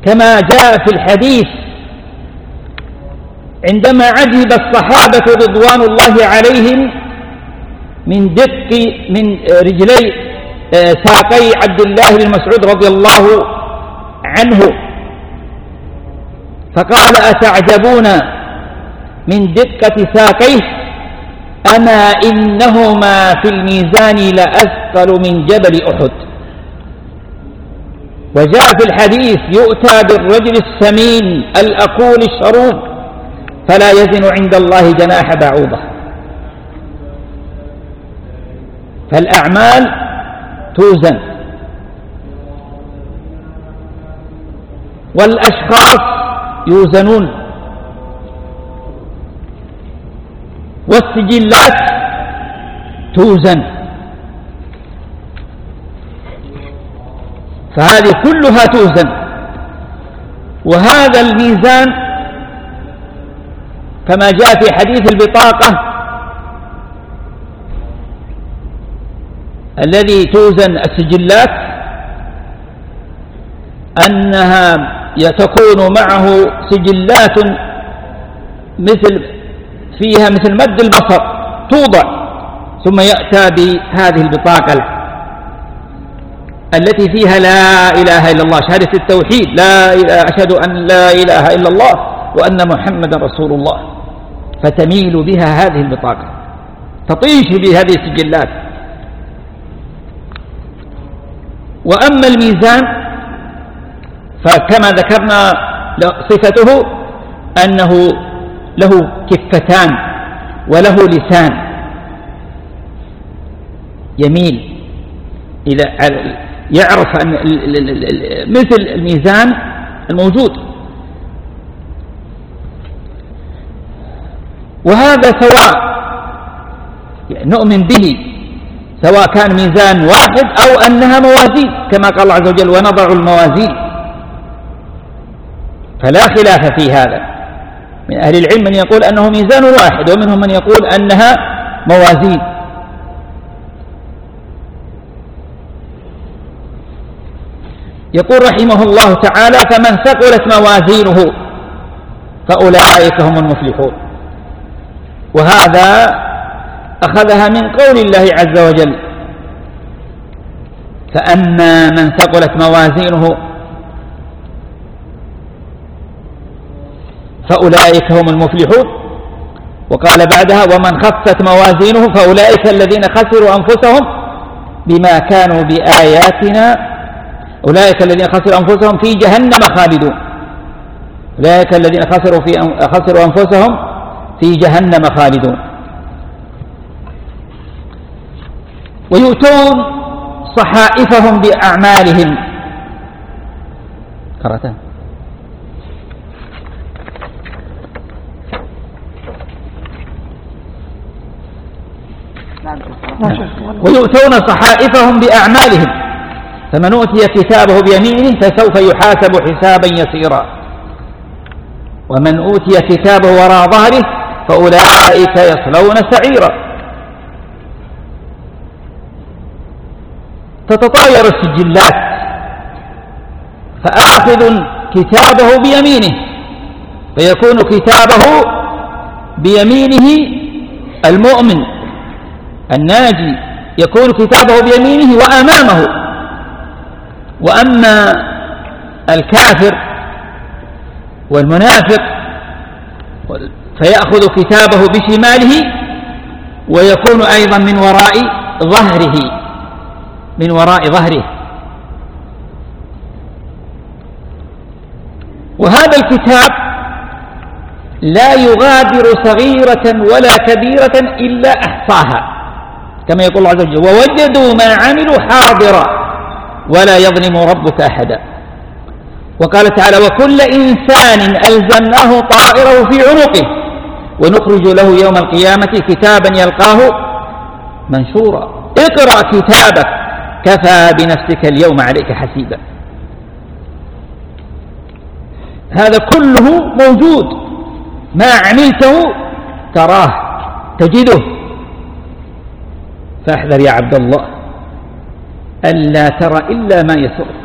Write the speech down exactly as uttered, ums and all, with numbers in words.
كما جاء في الحديث عندما عجب الصحابة رضوان الله عليهم من دق من رجلي ساقي عبد الله بن مسعود رضي الله عنه، فقال: أتعجبون من دقة ساقيه؟ أما إنهما في الميزان لأثقل من جبل أحد. وجاء في الحديث: يؤتى بالرجل السمين الأقول الشروب فلا يزن عند الله جناح بعوضة. فالأعمال توزن، والأشخاص يوزنون، والسجلات توزن، فهذه كلها توزن. وهذا الميزان كما جاء في حديث البطاقة الذي توزن السجلات أنها تكون معه سجلات مثل فيها مثل مد البصر توضع، ثم يأتى بهذه البطاقة التي فيها لا إله إلا الله، شهادة التوحيد، لا إله أشهد أن لا إله إلا الله وأن محمدا رسول الله، فتميل بها هذه البطاقة، تطيش بهذه السجلات. وأما الميزان فكما ذكرنا صفته أنه له كفتان وله لسان يميل إلى يعرف أن مثل الميزان الموجود. وهذا سواء يعني نؤمن به سواء كان ميزان واحد أو أنها موازين، كما قال الله عز وجل: ونضع الموازين. فلا خلاف في هذا، من أهل العلم من يقول أنه ميزان واحد، ومنهم من يقول أنها موازين. يقول رحمه الله تعالى: فمن ثقلت موازينه فأولئك هم المفلحون. وهذا أخذها من قول الله عز وجل: فأما من ثقلت موازينه فأولئك هم المفلحون. وقال بعدها: ومن خفت موازينه فأولئك الذين خسروا أنفسهم بما كانوا بآياتنا أولئك الذين خسروا أنفسهم في جهنم خالدون. أولئك الذين خسروا, في خسروا أنفسهم في جهنم خالدون. ويؤتون صحائفهم بأعمالهم. قرأتها. ويؤتون صحائفهم بأعمالهم، فمن أوتي كتابه بيمينه فسوف يحاسب حسابا يسيرا، ومن أوتي كتابه وراء ظهره فأولئك يصلون سعيرا. تتطاير السجلات، فآخذ كتابه بيمينه فيكون كتابه بيمينه المؤمن الناجي يكون كتابه بيمينه وأمامه. وأما الكافر والمنافق فيأخذ كتابه بشماله ويكون أيضا من وراء ظهره من وراء ظهره. وهذا الكتاب لا يغادر صغيرة ولا كبيرة إلا أحصاها، كما يقول الله عز وجل: ووجدوا ما عملوا حاضرا ولا يظلم ربك أحدا. وقال تعالى: وكل إنسان ألزمناه طائره في عنقه ونخرج له يوم القيامة كتابا يلقاه منشورا اقرأ كتابك كفى بنفسك اليوم عليك حسيبا. هذا كله موجود، ما عملته تراه تجده. فاحذر يا عبد الله ألا ترى إلا ما يسرك،